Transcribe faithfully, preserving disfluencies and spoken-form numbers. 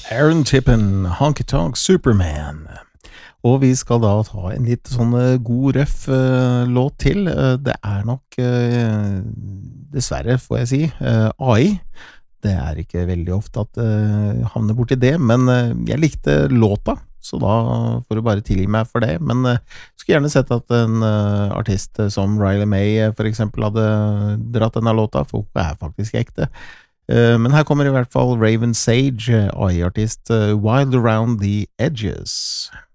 Aaron Tippin, Honky Tonk Superman. Og vi skal da ta en litt sånn god røff uh, låt til. Uh, det er nok, uh, dessverre får jeg si, uh, A I. Det er ikke veldig ofte at jeg uh, havner bort i det, men uh, jeg likte låta, så da får du bare tilgi meg for det. Men uh, skulle gjerne sett at en uh, artist som Riley May uh, for eksempel hadde dratt denne låta, for hun er faktisk ekte. Uh, men her kommer i hvert fall Raven Sage, A I-artist, uh, Wild Around the Edges.